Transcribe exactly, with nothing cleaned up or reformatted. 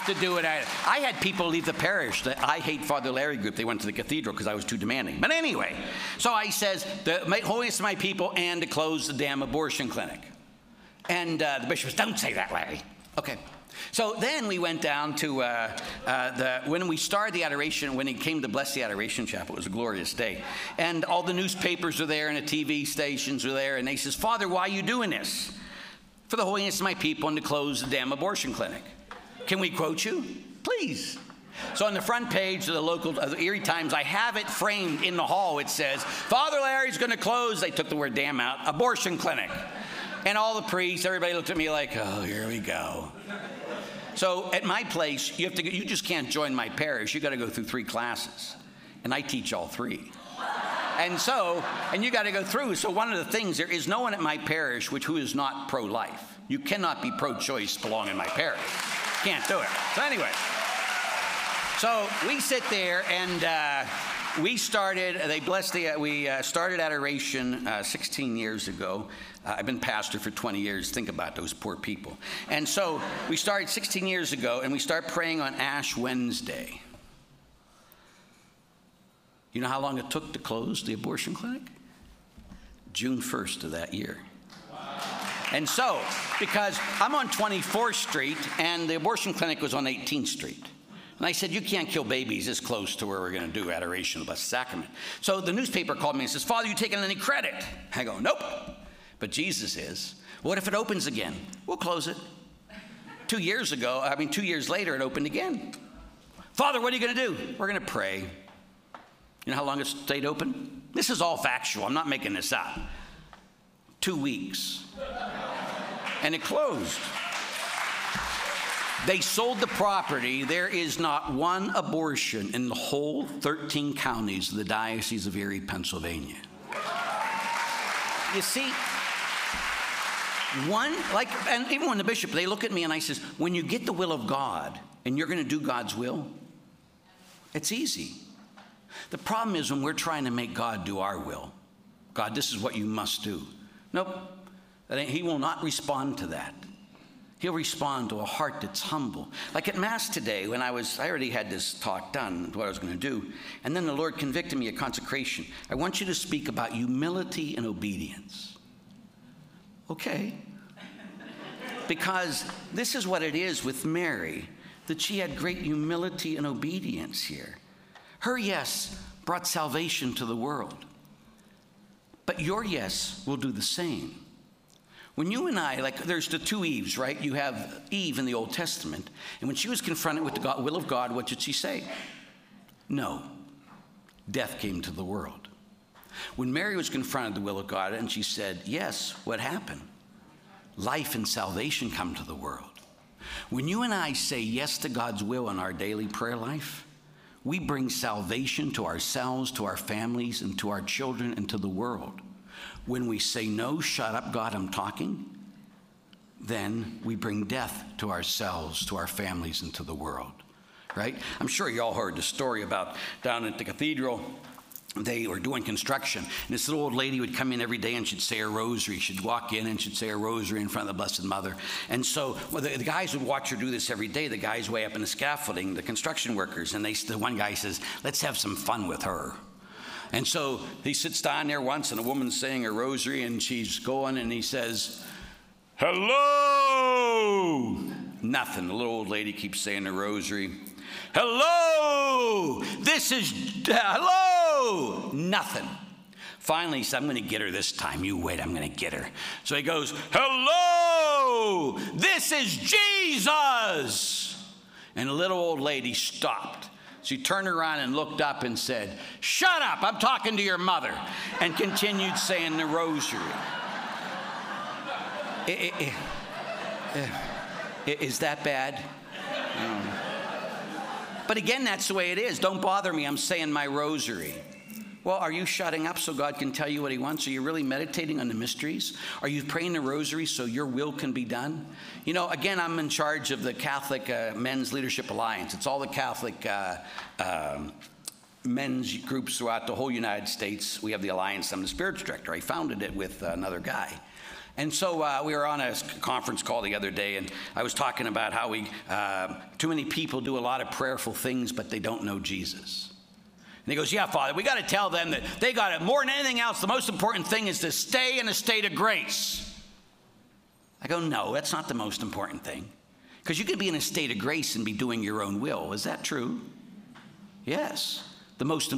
have to do it. I, I had people leave the parish. The I Hate Father Larry group. They went to the cathedral because I was too demanding. But anyway, so I says, the holiest of my people, and to close the damn abortion clinic. And uh, the bishop says, don't say that, Larry. Okay. So then we went down to, uh, uh, the, when we started the adoration, when he came to bless the adoration chapel, it was a glorious day. And all the newspapers were there and the T V stations were there. And they says, Father, why are you doing this? For the holiness of my people and to close the damn abortion clinic. Can we quote you? Please. So on the front page of the local, of the Erie Times, I have it framed in the hall. It says, Father Larry's going to close, they took the word damn out, abortion clinic. And all the priests, everybody looked at me like, oh, here we go. So at my place, you have to. You just can't join my parish. You got to go through three classes, and I teach all three. And so, and you got to go through. So one of the things, there is no one at my parish which who is not pro-life. You cannot be pro-choice belong in my parish. Can't do it. So anyway, so we sit there and uh, we started. They blessed the. Uh, we uh, started adoration uh, sixteen years ago. Uh, I've been pastor for twenty years. Think about those poor people. And so we started sixteen years ago, and we start praying on Ash Wednesday. You know how long it took to close the abortion clinic? June first of that year. And so, because I'm on twenty-fourth street, and the abortion clinic was on eighteenth street. And I said, you can't kill babies this close to where we're going to do adoration of the Blessed Sacrament. So the newspaper called me and says, Father, you taking any credit? I go, nope. But Jesus is. What if it opens again? We'll close it. Two years ago, I mean, two years later, it opened again. Father, what are you going to do? We're going to pray. You know how long it stayed open? This is all factual. I'm not making this up. Two weeks. And it closed. They sold the property. There is not one abortion in the whole thirteen counties of the Diocese of Erie, Pennsylvania. You see, one, like, and even when the bishop, they look at me and I says, when you get the will of God and you're going to do God's will, it's easy. The problem is when we're trying to make God do our will. God, this is what you must do. Nope. He will not respond to that. He'll respond to a heart that's humble. Like at Mass today, when I was, I already had this talk done, what I was going to do. And then the Lord convicted me of consecration. I want you to speak about humility and obedience. Okay. Because this is what it is with Mary, that she had great humility and obedience here. Her yes brought salvation to the world. But your yes will do the same. When you and I, like there's the two Eves, right? You have Eve in the Old Testament. And when she was confronted with the God, will of God, what did she say? No. Death came to the world. When Mary was confronted with the will of God and she said, yes, what happened? Life and salvation come to the world. When you and I say yes to God's will in our daily prayer life, we bring salvation to ourselves, to our families, and to our children, and to the world. When we say, no, shut up, God, I'm talking, then we bring death to ourselves, to our families, and to the world, right? I'm sure you all heard the story about down at the cathedral, they were doing construction, and this little old lady would come in every day and she'd say her rosary. She'd walk in and she'd say her rosary in front of the Blessed Mother. And so well, the, the guys would watch her do this every day, the guys way up in the scaffolding, the construction workers, and they, the one guy says, let's have some fun with her. And so he sits down there once, and a woman's saying her rosary, and she's going, and he says, hello. Nothing. The little old lady keeps saying the rosary. Hello. This is, uh, hello. Nothing. Finally, he said, I'm going to get her this time. You wait, I'm going to get her. So he goes, hello. This is Jesus. And the little old lady stopped. She turned around and looked up and said, shut up, I'm talking to your mother, and continued saying the rosary. It, it, it, is that bad? No. But again, that's the way it is. Don't bother me, I'm saying my rosary. Well, are you shutting up so God can tell you what he wants? Are you really meditating on the mysteries? Are you praying the rosary so your will can be done? You know, again, I'm in charge of the Catholic uh, Men's Leadership Alliance. It's all the Catholic uh, uh, men's groups throughout the whole United States. We have the alliance. I'm the spiritual director. I founded it with another guy. And so uh, we were on a conference call the other day, and I was talking about how we, uh, too many people do a lot of prayerful things, but they don't know Jesus. And he goes, yeah, Father, we got to tell them that they got it. More than anything else, the most important thing is to stay in a state of grace. I go, no, that's not the most important thing. Because you could be in a state of grace and be doing your own will. Is that true? Yes. The most